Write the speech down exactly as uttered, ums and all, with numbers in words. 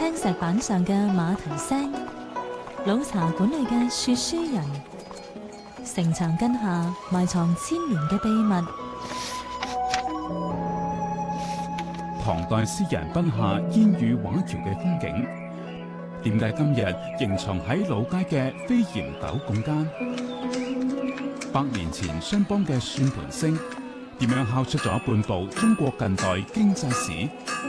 青石板上嘅馬蹄聲，老茶館裏嘅說書人，城牆根下埋藏千年嘅秘密。 唐代詩人筆下煙雨畫橋嘅風景，點解今日仍藏喺老街嘅飛檐斗拱間？百年前商幫嘅算盤聲，點樣敲出咗半部中國近代經濟史？